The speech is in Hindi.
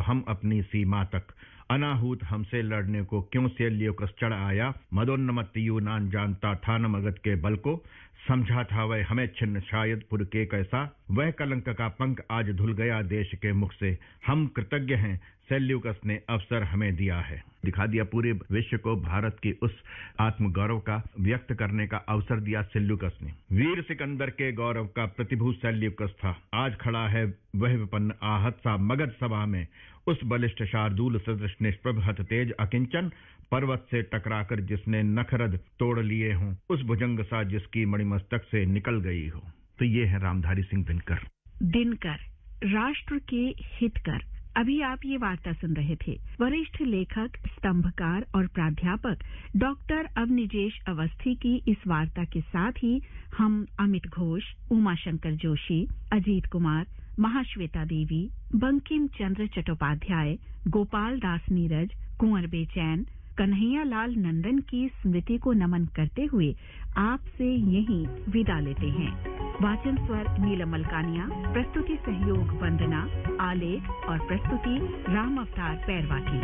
हम अपनी सीमा तक। अनाहूत हमसे लड़ने को क्यों सेल्यूकस चढ़ आया, मदोन्नमत यूनान जानता था न मगध के बल को। समझा था वह हमें छिन्न शायद पुर के कैसा, वह कलंक का पंख आज धुल गया देश के मुख से। हम कृतज्ञ हैं, सेल्यूकस ने अवसर हमें दिया है। दिखा दिया पूरे विश्व को भारत की उस आत्मगौरव का व्यक्त करने का अवसर दिया सेल्यूकस ने। वीर सिकंदर के गौरव का प्रतिभू सेल्यूकस था। आज खड़ा है वह विपन्न आहत सा मगध सभा में, उस बलिष्ठ शार्दूल सदृश निष्प्रभ हत तेज अकिंचन, पर्वत से टकराकर जिसने नखरद तोड़ लिए हों, उस भुजंग सा जिसकी मणिमस्तक से निकल गई हो। तो ये है रामधारी सिंह दिनकर। दिनकर, राष्ट्र के हितकर। अभी आप ये वार्ता सुन रहे थे। वरिष्ठ लेखक, स्तंभकार और प्राध्यापक डॉक्टर अवनिजेश अवस्थी की इस वार्ता के साथ ही हम अमित घोष, उमाशंकर जोशी, अजीत कुमार, महाश्वेता देवी, बंकिम चंद्र चट्टोपाध्याय, गोपाल दास नीरज, कुंवर बेचैन, कन्हैया लाल नंदन की स्मृति को नमन करते हुए आपसे यहीं विदा लेते हैं। वाचन स्वर नीलम मलकानिया, प्रस्तुति सहयोग वंदना, आलेख और प्रस्तुति राम अवतार पैरवा की।